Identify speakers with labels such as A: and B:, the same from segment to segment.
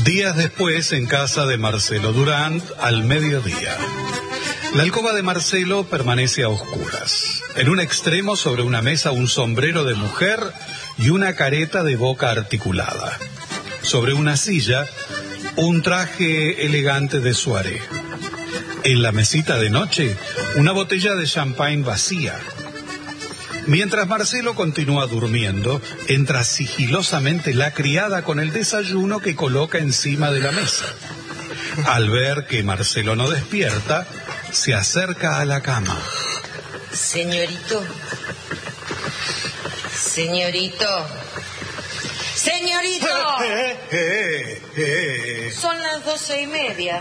A: Días después, en casa de Marcelo Durand, al mediodía. La alcoba de Marcelo permanece a oscuras. En un extremo, sobre una mesa, un sombrero de mujer y una careta de boca articulada. Sobre una silla, un traje elegante de soirée. En la mesita de noche, una botella de champagne vacía. Mientras Marcelo continúa durmiendo, entra sigilosamente la criada con el desayuno que coloca encima de la mesa. Al ver que Marcelo no despierta, se acerca a la cama.
B: Señorito. Señorito. ¡Señorito! Son las 12:30.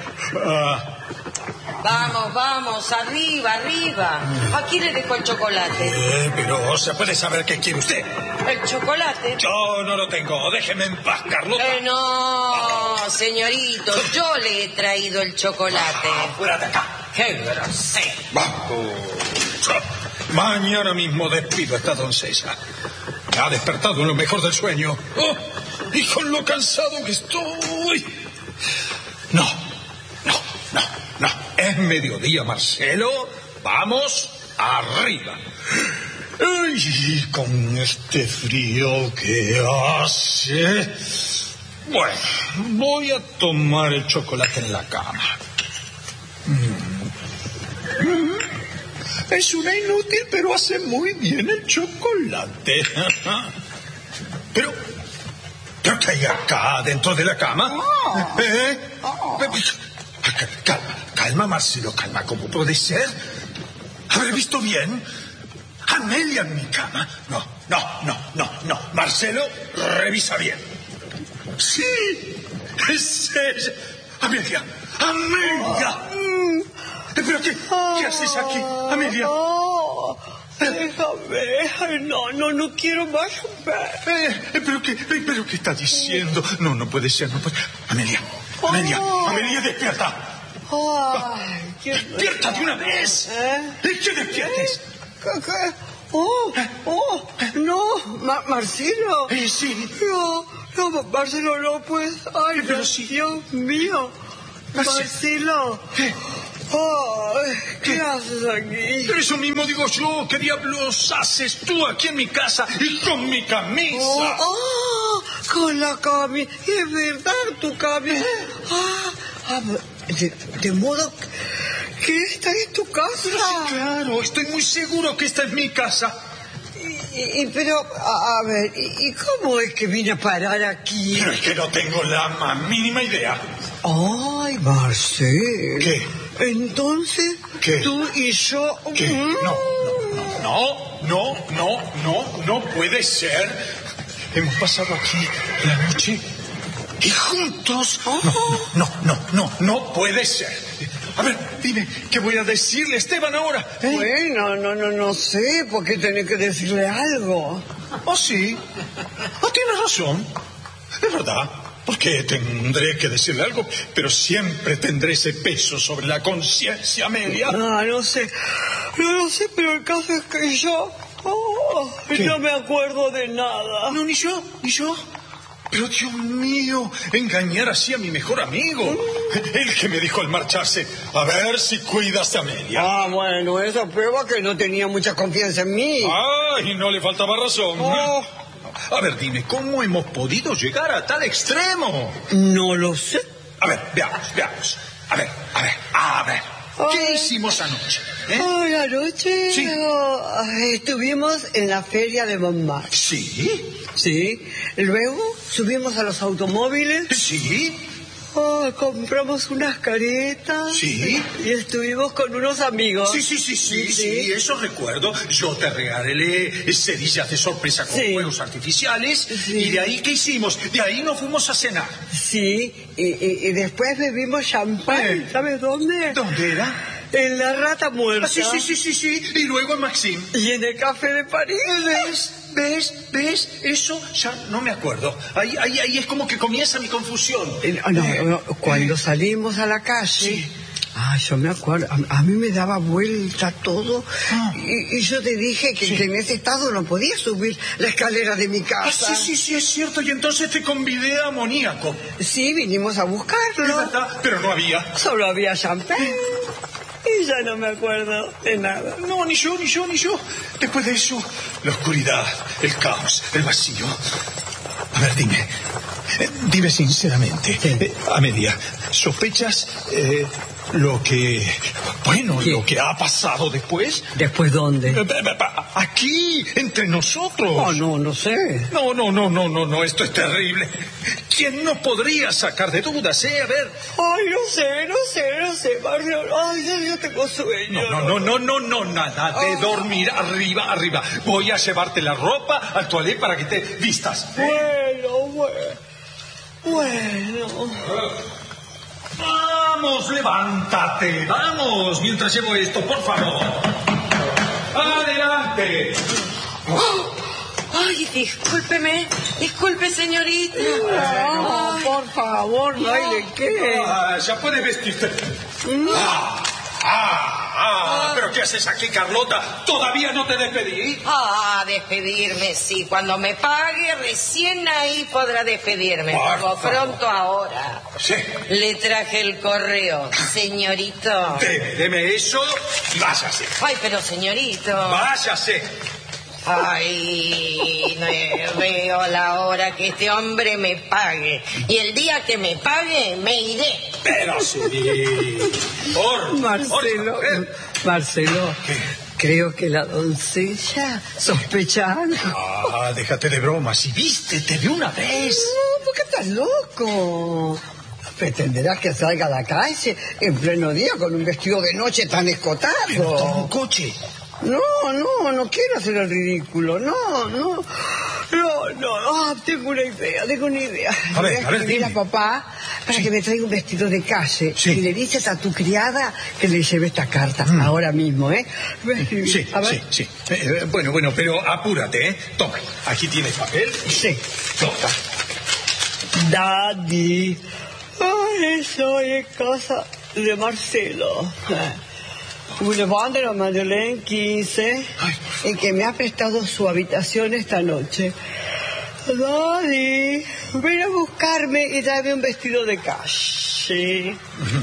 B: Vamos, arriba. Aquí le dejo el chocolate.
C: Pero se puede saber qué quiere usted.
B: ¿El chocolate?
C: Yo no lo tengo, déjeme en paz, Carlota.
B: No, señorito, yo le he traído el chocolate.
C: Fuera de acá.
B: ¡Qué grosero!
C: Mañana mismo despido a esta doncella. Ha despertado en lo mejor del sueño. Y con lo cansado que estoy. No. Es mediodía, Marcelo. Vamos arriba. Ay, con este frío que hace. Bueno, voy a tomar el chocolate en la cama. Es una inútil, pero hace muy bien el chocolate. Pero ¿qué hay acá dentro de la cama? Calma, Marcelo, calma. ¿Cómo puede ser? ¿Habré visto bien? ¿Amelia en mi cama? No. Marcelo, revisa bien. Sí, es ella. Amelia. ¿Pero qué haces aquí, Amelia?
D: Déjame. No quiero más.
C: ¿Pero qué está diciendo? No puede ser. Amelia, despierta. ¡Despierta de una vez! ¿Qué despiertes?
D: No, Marcelo.
C: Sí.
D: No, Marcelo López. Ay,
C: pero sí.
D: Dios mío. Marcelo. ¿Qué haces aquí?
C: Pero eso mismo digo yo. ¿Qué diablos haces tú aquí en mi casa y con mi camisa?
D: Con la camisa. Es verdad, tu camisa. De modo que esta es tu casa.
C: Sí, claro, estoy muy seguro que esta es mi casa.
D: Pero, a ver, ¿y cómo es que vine a parar aquí?
C: Pero es que no tengo la más mínima idea.
D: Ay, Marcelo.
C: ¿Qué?
D: Entonces,
C: ¿Qué?
D: Tú y yo...
C: ¿Qué? No puede ser. Hemos pasado aquí la noche y juntos. No puede ser. A ver, dime, ¿qué voy a decirle a Esteban ahora?
D: Bueno, no sé, ¿por qué tenés que decirle algo?
C: Sí. Tienes razón. Es verdad. Porque tendré que decirle algo, pero siempre tendré ese peso sobre la conciencia, Amelia.
D: No sé, pero el caso es que yo... no me acuerdo de nada.
C: No, ni yo. Pero Dios mío, engañar así a mi mejor amigo. El que me dijo al marcharse, a ver si cuidas a Amelia.
D: Bueno, eso prueba que no tenía mucha confianza en mí.
C: Y no le faltaba razón. A ver, dime, ¿cómo hemos podido llegar a tal extremo?
D: No lo sé.
C: A ver, veamos. A ver. ¿Qué hicimos anoche?
D: Anoche...
C: Sí.
D: Estuvimos en la feria de Montmartre.
C: ¿Sí?
D: Luego subimos a los automóviles.
C: ¿Sí?
D: Compramos unas caretas.
C: Sí.
D: Y estuvimos con unos amigos.
C: Sí, eso recuerdo. Yo te regalé cerillas de sorpresa con fuegos artificiales.
D: Sí.
C: ¿Y de ahí qué hicimos? De ahí nos fuimos a cenar.
D: Sí, y después bebimos champán. ¿Sabes dónde?
C: ¿Dónde era?
D: En la Rata Muerta.
C: Sí. Y luego en Maxim.
D: Y en el Café de París.
C: ¿Ves? Eso ya no me acuerdo. Ahí es como que comienza mi confusión.
D: Cuando salimos a la calle, Ah, yo me acuerdo. A mí me daba vuelta todo. Y yo te dije que en ese estado no podía subir la escalera de mi casa.
C: Sí, es cierto. Y entonces te convidé a amoníaco.
D: Sí, vinimos a buscarlo.
C: Es verdad, pero no había.
D: Solo había champán. Y ya no me acuerdo de nada.
C: No, ni yo. Después de eso, la oscuridad, el caos, el vacío. A ver, dime sinceramente, Amelia, ¿sospechas lo que ha pasado después?
D: ¿Después dónde?
C: Aquí, entre nosotros.
D: Oh, no sé.
C: No, esto es terrible. ¿Quién no podría sacar de dudas, A ver.
D: Ay, no sé, Mario. Ay, yo tengo sueño.
C: No, nada de dormir. Arriba. Voy a llevarte la ropa al toilet para que te vistas. Bueno. Vamos, levántate. Vamos, mientras llevo esto, por favor. Adelante.
B: Ay, disculpe, señorita.
D: No, por favor, no hay de qué.
C: Ya puedes vestirte. ¿Pero qué haces aquí, Carlota? ¿Todavía no te despedí?
B: Despedirme, sí. Cuando me pague, recién ahí podrá despedirme. Por pronto ahora.
C: Sí.
B: Le traje el correo, señorito.
C: Deme eso y váyase.
B: Ay, pero señorito.
C: Váyase.
B: Ay, no veo la hora que este hombre me pague. Y el día que me pague, me iré.
C: Pero sí.
D: Marcelo.
C: ¿Qué?
D: Creo que la doncella sospecha algo.
C: Déjate de bromas. Si vístete de una vez.
D: No, ¿por qué estás loco? ¿Pretenderás que salga a la calle en pleno día con un vestido de noche tan escotado?
C: Pero toma un coche.
D: No quiero hacer el ridículo, no. Tengo una idea.
C: A ver, dime.
D: A papá para que me traiga un vestido de calle.
C: Sí.
D: Y le dices a tu criada que le lleve esta carta ahora mismo, ¿eh?
C: Sí. Bueno, pero apúrate, ¿eh? Toma, aquí tienes papel.
D: Sí.
C: Toma.
D: Daddy, estoy en casa de Marcelo. Boulevard de la Madeleine 15, en que me ha prestado su habitación esta noche. Daddy, ven a buscarme y dame un vestido de calle.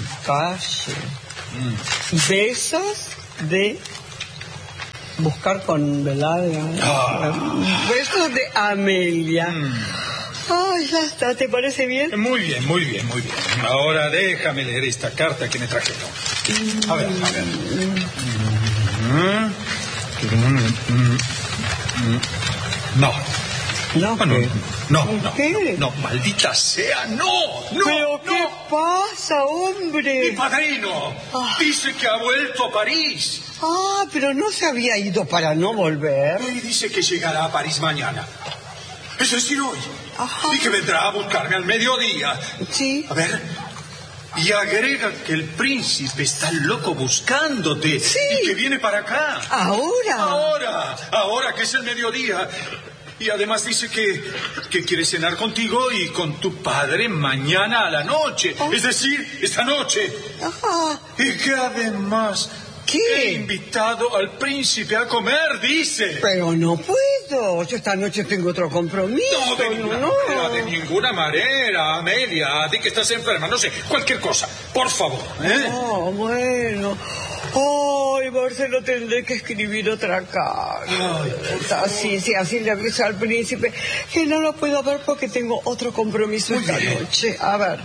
D: Besos de... buscar con Velaria. Besos de Amelia. Ya está, ¿te parece bien?
C: Muy bien. Ahora déjame leer esta carta que me trajeron. A ver. No, maldita sea, no.
D: ¿Pero qué pasa, hombre?
C: Mi padrino dice que ha vuelto a París.
D: Pero no se había ido para no volver.
C: Y dice que llegará a París mañana. Es decir, hoy. Y que vendrá a buscarme al mediodía. Sí. A ver. Y agrega que el príncipe está loco buscándote. Sí. Y que viene para acá. Ahora que es el mediodía. Y además dice que quiere cenar contigo y con tu padre mañana a la noche. Es decir, esta noche. Y que además... ¿Qué? He invitado al príncipe a comer, dice.
D: Pero no puedo. Yo esta noche tengo otro compromiso.
C: No, de ninguna manera, Amelia. Di que estás enferma, no sé, cualquier cosa. Por favor.
D: Bueno. Marcelo, tendré que escribir otra carta. Sí, así le aviso al príncipe que no lo puedo ver porque tengo otro compromiso esta noche. A ver.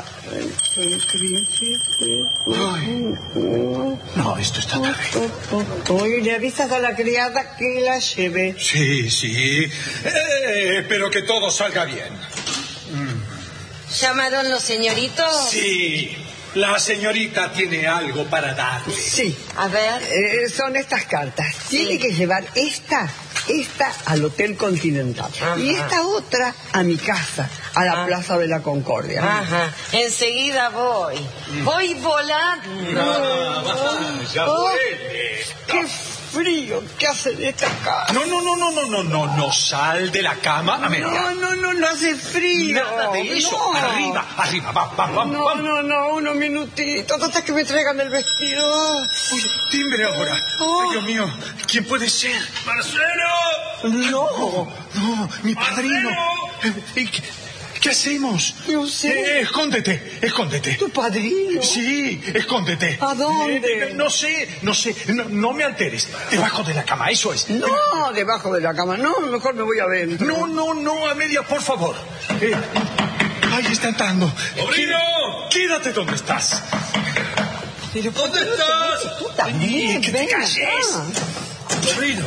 C: No, esto está terrible.
D: Y le avisas a la criada que la lleve.
C: Sí. Pero que todo salga bien.
B: ¿Llamaron los señoritos?
C: Sí. La señorita tiene algo para darle.
D: Sí.
B: A ver.
D: Son estas cartas. Tiene que llevar esta al Hotel Continental. Y esta otra a mi casa, a la Plaza de la Concordia.
B: Enseguida voy. Voy volando.
C: Ya vuelve.
D: ¡Qué frío que hace en esta casa.
C: No, sal de la cama, Amelia.
D: No hace frío.
C: Nada de eso.
D: No.
C: Arriba, va.
D: No, unos minutitos, hasta que me traigan el vestido.
C: Uy, timbre ahora. Ay, Dios mío, ¿quién puede ser?
E: ¡Marcelo!
C: No, mi padrino. ¿Qué hacemos?
D: No sé.
C: Escóndete.
D: ¿Tu padrino?
C: Sí, escóndete.
D: ¿A dónde?
C: No sé. No me alteres. Debajo de la cama, eso es.
D: No, debajo de la cama. No, mejor me voy adentro.
C: No, Amelia, por favor. Ahí está entrando.
E: ¡Sobrino!
C: Quédate donde estás.
D: Pero,
E: ¿Dónde estás?
D: Tú también,
C: Que te
D: ven
C: calles.
D: acá.
E: Sobrino.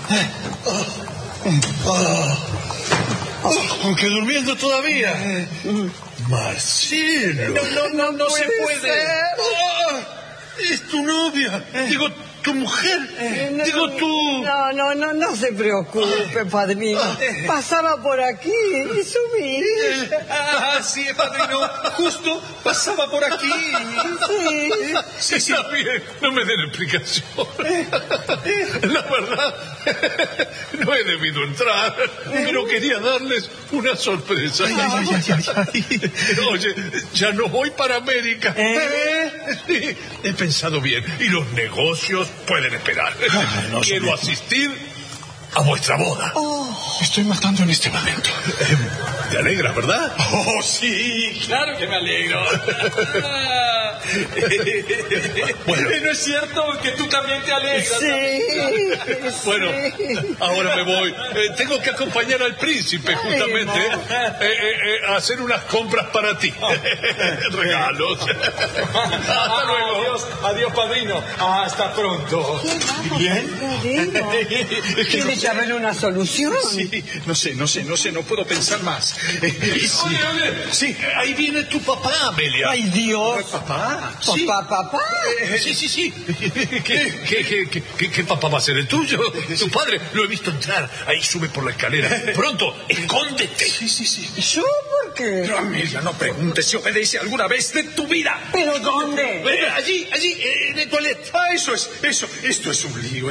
C: Aunque durmiendo todavía. Marcelo. No se puede.
D: ser.
C: Es tu novia. Digo, tu mujer. Digo, tú.
D: No se preocupe, padrino. Pasaba por aquí y subí.
C: Sí, padrino. Justo pasaba por aquí.
D: Sí.
E: Está bien, no me den explicación. La verdad, no he debido entrar, pero quería darles una sorpresa.
C: Ay.
E: Oye, ya no voy para América. Sí, he pensado bien, y los negocios pueden esperar. Quiero asistir a vuestra boda.
C: Estoy matando en este momento.
E: ¿Te alegra, verdad?
C: Oh, sí, claro que me alegro.
E: Bueno.
C: ¿No es cierto que tú también te alegras?
D: Sí.
E: Bueno, ahora me voy. Tengo que acompañar al príncipe, justamente, a hacer unas compras para ti. Regalos.
C: Hasta luego. Adiós, padrino. Hasta pronto. ¿Bien?
D: Tiene que haber una solución.
C: Sí, no sé, no puedo pensar más.
E: Sí, ahí viene tu papá, Amelia.
D: Ay, Dios.
C: Papá. Sí.
D: Papá.
E: Sí. ¿Qué papá va a ser el tuyo? Tu padre, lo he visto entrar. Ahí sube por la escalera. Pronto, escóndete.
C: Sí.
D: ¿Yo por qué?
C: Pero Amelia, no preguntes si obedece alguna vez de tu vida.
D: ¿Pero dónde?
E: Allí, en el toilet.
C: Eso es. Esto es un lío.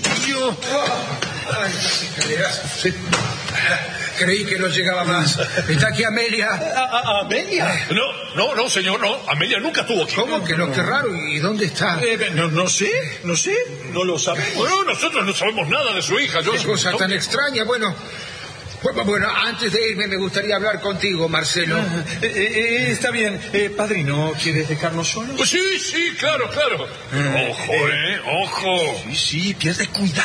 F: Ay, las escaleras. Sí. Creí que no llegaba más. ¿Está aquí Amelia?
C: ¿Amelia?
E: No, señor, no. Amelia nunca estuvo aquí.
F: ¿Cómo que no? Qué raro. ¿Y dónde está?
C: No sé. No lo sabemos.
E: Bueno, nosotros no sabemos nada de su hija.
F: Qué cosa tan extraña. Bueno, antes de irme me gustaría hablar contigo, Marcelo.
C: Está bien. Padrino, ¿quieres dejarnos solos?
E: Pues sí, claro. Ojo.
C: Sí, pierde cuidado.